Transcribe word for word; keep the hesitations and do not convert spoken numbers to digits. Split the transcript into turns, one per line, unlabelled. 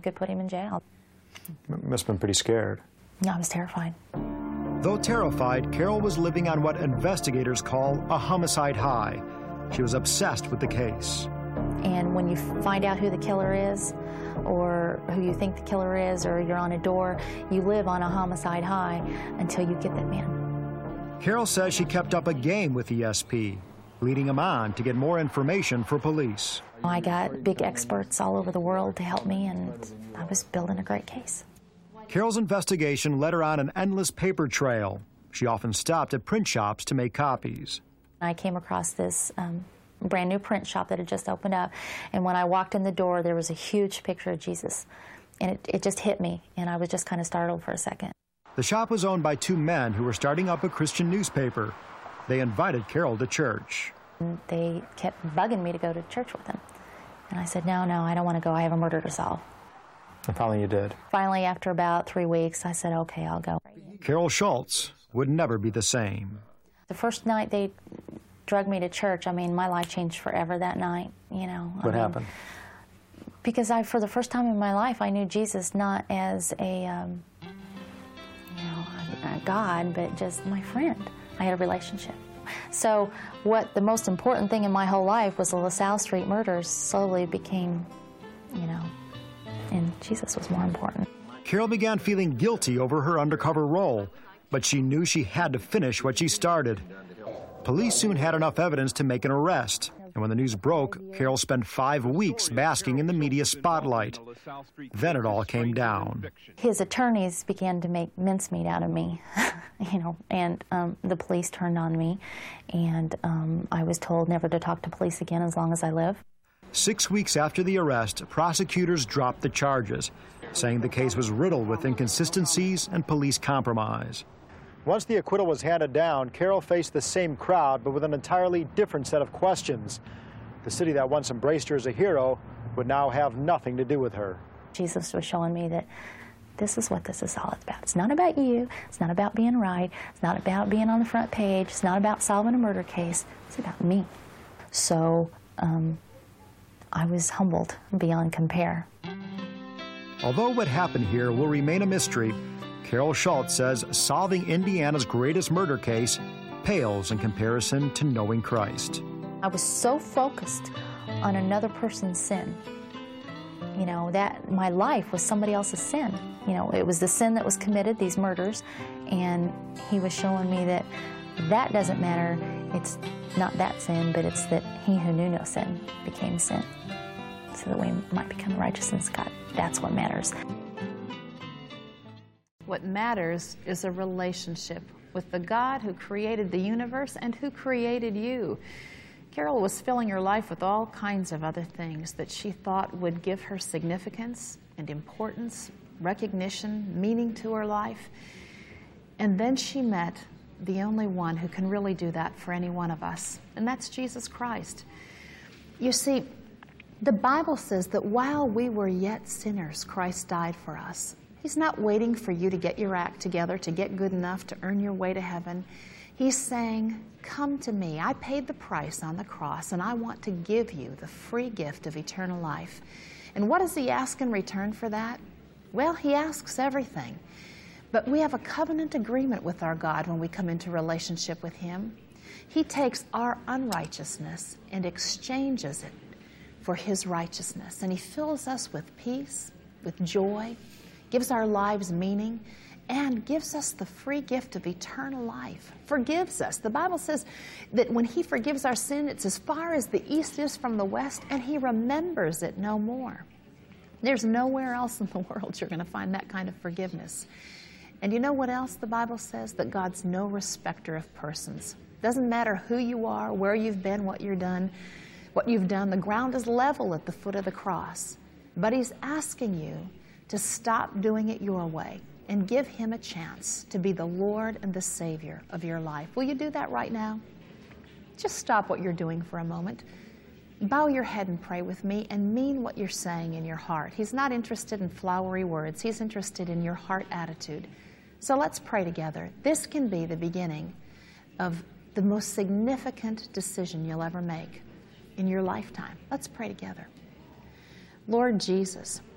could put him in jail.
Must have been pretty scared.
No, I was terrified.
Though terrified, Carol was living on what investigators call a homicide high. She was obsessed with the case.
And when you find out who the killer is, or who you think the killer is, or you're on a door, you live on a homicide high until you get that man.
Carol says she kept up a game with E S P, leading him on to get more information for police.
I got big experts all over the world to help me, and I was building a great case.
Carol's investigation led her on an endless paper trail. She often stopped at print shops to make copies.
I came across this um, brand new print shop that had just opened up, and when I walked in the door, there was a huge picture of Jesus, and it, it just hit me, and I was just kind of startled for a second.
The shop was owned by two men who were starting up a Christian newspaper. They invited Carol to church.
And they kept bugging me to go to church with them, and I said, no, no, I don't want to go. I have a murder to solve.
And finally you did.
Finally, after about three weeks, I said, okay, I'll go.
Carol Schultz would never be the same.
The first night they drugged me to church, I mean, my life changed forever that night, you know.
What
I mean,
happened?
Because I, for the first time in my life, I knew Jesus not as a, um, you know, a, a God, but just my friend. I had a relationship. So what the most important thing in my whole life was the LaSalle Street murders slowly became, you know, and Jesus was more important.
Carol began feeling guilty over her undercover role, but she knew she had to finish what she started. Police soon had enough evidence to make an arrest, and when the news broke, Carol spent five weeks basking in the media spotlight. Then it all came down.
His attorneys began to make mincemeat out of me, you know, and um, the police turned on me, and um, I was told never to talk to police again as long as I live.
Six weeks after the arrest, prosecutors dropped the charges, saying the case was riddled with inconsistencies and police compromise. Once the acquittal was handed down, Carol faced the same crowd, but with an entirely different set of questions. The city that once embraced her as a hero would now have nothing to do with her.
Jesus was showing me that this is what this is all about. It's not about you. It's not about being right. It's not about being on the front page. It's not about solving a murder case. It's about me. So um, I was humbled beyond compare.
Although what happened here will remain a mystery, Carol Schultz says solving Indiana's greatest murder case pales in comparison to knowing Christ.
I was so focused on another person's sin. You know, that my life was somebody else's sin. You know, it was the sin that was committed, these murders, and he was showing me that that doesn't matter. It's not that sin, but it's that he who knew no sin became sin, so that we might become the righteousness of God. That's what matters.
What matters is a relationship with the God who created the universe and who created you. Carol was filling her life with all kinds of other things that she thought would give her significance and importance, recognition, meaning to her life. And then she met the only one who can really do that for any one of us, and that's Jesus Christ. You see, the Bible says that while we were yet sinners, Christ died for us. He's not waiting for you to get your act together, to get good enough to earn your way to heaven. He's saying, come to me. I paid the price on the cross, and I want to give you the free gift of eternal life. And what does he ask in return for that? Well, he asks everything. But we have a covenant agreement with our God when we come into relationship with him. He takes our unrighteousness and exchanges it for his righteousness. And he fills us with peace, with joy, gives our lives meaning, and gives us the free gift of eternal life, forgives us. The Bible says that when he forgives our sin, it's as far as the east is from the west, and he remembers it no more. There's nowhere else in the world you're going to find that kind of forgiveness. And you know what else the Bible says? That God's no respecter of persons. Doesn't matter who you are, where you've been, what you've done, what you've done. The ground is level at the foot of the cross. But he's asking you to stop doing it your way and give him a chance to be the Lord and the Savior of your life. Will you do that right now? Just stop what you're doing for a moment. Bow your head and pray with me and mean what you're saying in your heart. He's not interested in flowery words. He's interested in your heart attitude. So let's pray together. This can be the beginning of the most significant decision you'll ever make in your lifetime. Let's pray together. Lord Jesus,